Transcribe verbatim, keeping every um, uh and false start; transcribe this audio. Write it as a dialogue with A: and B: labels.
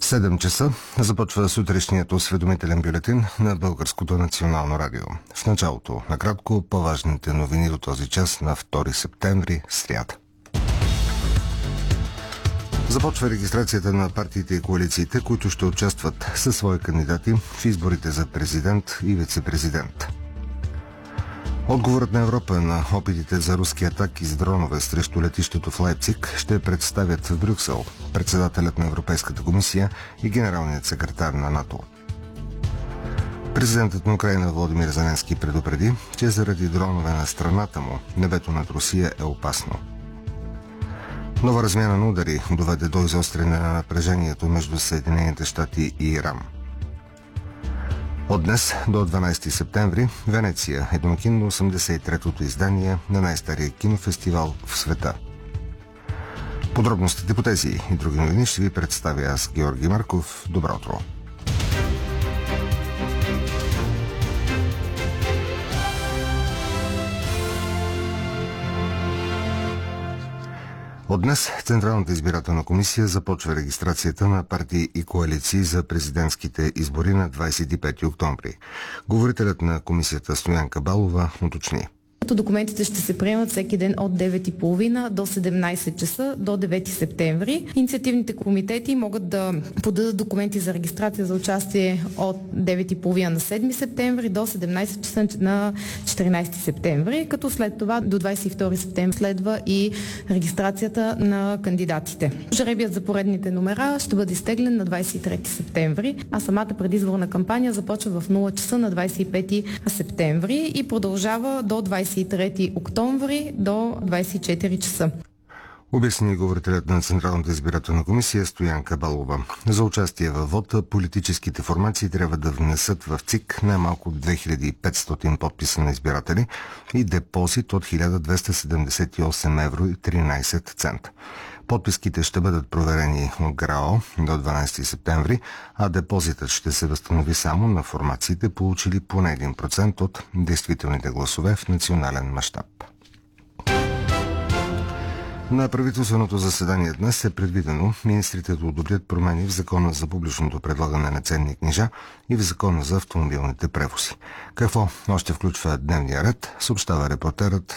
A: седем часа започва сутрешният осведомителен бюлетин на Българското национално радио. В началото, накратко, по-важните новини до този час на втори септември, сряда. Започва регистрацията на партиите и коалициите, които ще участват със свои кандидати в изборите за президент и вице-президент. Отговорът на Европа на опитите за руски атаки с дронове срещу летището в Лайпциг ще представят в Брюксел председателят на Европейската комисия и генералният секретар на НАТО. Президентът на Украйна Володимир Зеленски предупреди, че заради дронове на страната му небето над Русия е опасно. Нова размяна на удари доведе до изостряне на напрежението между Съединените щати и Иран. От днес до дванайсети септември Венеция е домакин на осемдесет и третото издание на най-стария кинофестивал в света. Подробностите по тези и други новини ще ви представя аз, Георги Марков. Добро утро! От днес Централната избирателна комисия започва регистрацията на партии и коалиции за президентските избори на двайсет и пети октомври. Говорителят на комисията Стоянка Балова уточни.
B: Документите ще се приемат всеки ден от девет и половина до седемнайсет часа до девети септември. Инициативните комитети могат да подадат документи за регистрация за участие от девет и половина на седми септември до седемнайсет часа на четиринайсети септември, като след това до двайсет и втори септември следва и регистрацията на кандидатите. Жребият за поредните номера ще бъде изтеглен на двайсет и трети септември, а самата предизборна кампания започва в нула часа на двайсет и пети септември и продължава до двайсет и трети октомври до двайсет и четири часа.
A: Обясни говорителят на Централната избирателна комисия Стоянка Балова. За участие във вота политическите формации трябва да внесат в ЦИК най-малко две хиляди и петстотин подписа на избиратели и депозит от хиляда двеста седемдесет и осем евро и тринайсет цента. Подписките ще бъдат проверени от ГРАО до дванайсети септември, а депозитът ще се възстанови само на формациите, получили поне един процент от действителните гласове в национален мащаб. На правителственото заседание днес е предвидено министрите да одобрят промени в Закона за публичното предлагане на ценни книжа и в Закона за автомобилните превози. Какво още включва дневния ред, съобщава репортерът